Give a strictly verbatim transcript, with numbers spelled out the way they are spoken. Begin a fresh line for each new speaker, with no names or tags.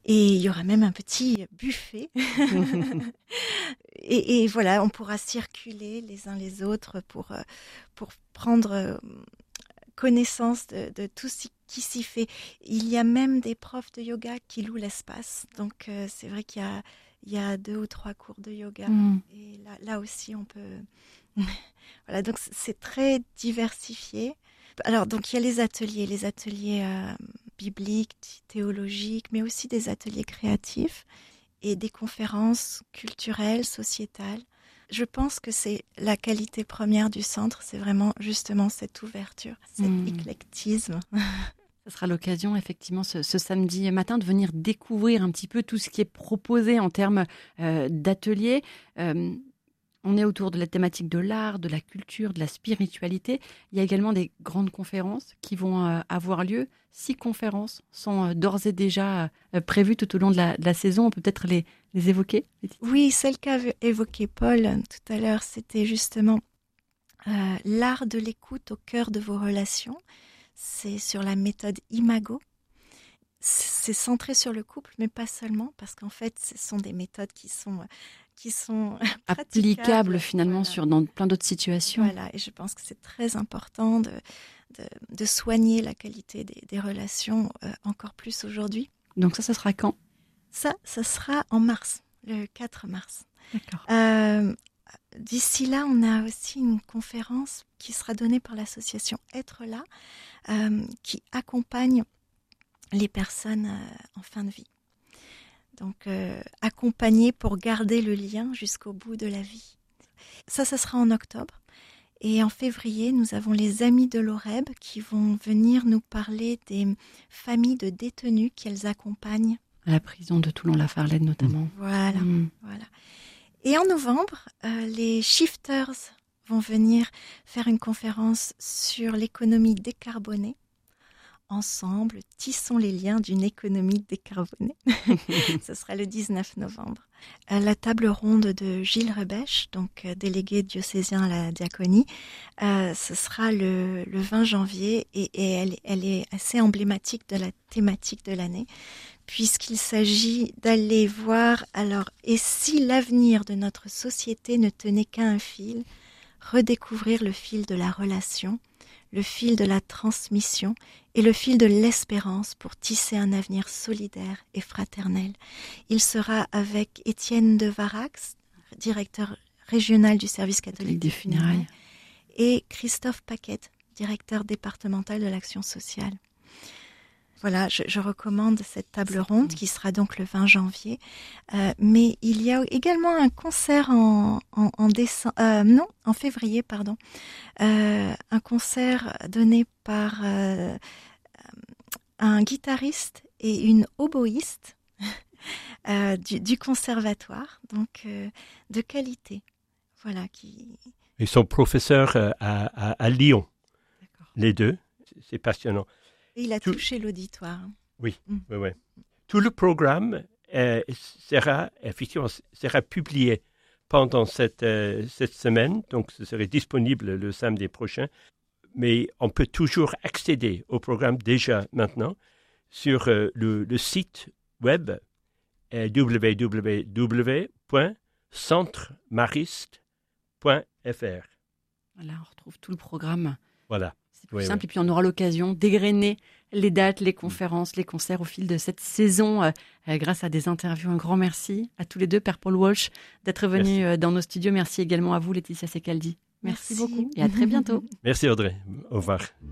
Et il y aura même un petit buffet. et, et voilà, on pourra circuler les uns les autres pour, pour prendre connaissance de, de tout ce qui s'y fait. Il y a même des profs de yoga qui louent l'espace. Donc euh, c'est vrai qu'il y a, il y a deux ou trois cours de yoga. Mmh. Et là, là aussi, on peut... voilà, donc c'est très diversifié. Alors, donc il y a les ateliers, les ateliers euh, bibliques, théologiques, mais aussi des ateliers créatifs et des conférences culturelles, sociétales. Je pense que c'est la qualité première du centre, c'est vraiment justement cette ouverture, cet mmh. éclectisme.
Ce sera l'occasion, effectivement, ce, ce samedi matin, de venir découvrir un petit peu tout ce qui est proposé en termes euh, d'ateliers. Euh, On est autour de la thématique de l'art, de la culture, de la spiritualité. Il y a également des grandes conférences qui vont euh, avoir lieu. Six conférences sont euh, d'ores et déjà euh, prévues tout au long de la, de la saison. On peut peut-être les, les évoquer.
Oui, celle qu'a évoquée Paul tout à l'heure, c'était justement euh, l'art de l'écoute au cœur de vos relations. C'est sur la méthode Imago. C'est centré sur le couple, mais pas seulement, parce qu'en fait, ce sont des méthodes qui sont... qui sont
applicables finalement voilà. sur, dans plein d'autres situations.
Voilà, et je pense que c'est très important de, de, de soigner la qualité des, des relations euh, encore plus aujourd'hui.
Donc ça, ça sera quand ?
Ça, ça sera en mars, le quatre mars.
D'accord.
Euh, d'ici là, on a aussi une conférence qui sera donnée par l'association Être là, euh, qui accompagne les personnes euh, en fin de vie. Donc, euh, accompagner pour garder le lien jusqu'au bout de la vie. Ça, ça sera en octobre. Et en février, nous avons les Amis de l'Oreb qui vont venir nous parler des familles de détenus qu'elles accompagnent.
À la prison de Toulon-la-Farlède notamment.
Voilà, mmh. voilà. Et en novembre, euh, les Shifters vont venir faire une conférence sur l'économie décarbonée. Ensemble, tissons les liens d'une économie décarbonée. Ce sera le dix-neuf novembre. À la table ronde de Gilles Rebèche, donc euh, délégué diocésain à la diaconie, euh, ce sera le, le vingt janvier et, et elle, elle est assez emblématique de la thématique de l'année, puisqu'il s'agit d'aller voir, alors, et si l'avenir de notre société ne tenait qu'à un fil, redécouvrir le fil de la relation, le fil de la transmission et le fil de l'espérance pour tisser un avenir solidaire et fraternel. Il sera avec Étienne de Varax, directeur régional du service catholique des funérailles, et Christophe Paquette, directeur départemental de l'action sociale. Voilà, je, je recommande cette table ronde qui sera donc le vingt janvier. Euh, mais il y a également un concert en, en, en décembre, euh, non, en février, pardon. Euh, un concert donné par euh, un guitariste et une oboïste euh, du, du conservatoire, donc euh, de qualité. Voilà qui.
Ils sont professeurs à, à, à Lyon, D'accord. les deux. C'est passionnant.
Et il a Tout... touché l'auditoire.
Oui, mm. oui, oui. Tout le programme euh, sera, effectivement, sera publié pendant cette, euh, cette semaine, donc ce serait disponible le samedi prochain. Mais on peut toujours accéder au programme déjà maintenant sur euh, le, le site web euh, w w w point centre mariste point f r.
Voilà, on retrouve tout le programme.
Voilà.
C'est plus
oui,
simple.
Oui.
Et puis, on aura l'occasion d'égrener les dates, les conférences, les concerts au fil de cette saison euh, euh, grâce à des interviews. Un grand merci à tous les deux, Père Paul Walsh, d'être venus euh, dans nos studios. Merci également à vous, Laetitia Secaldi. Merci, merci beaucoup et à très bientôt.
Merci Audrey. Au revoir.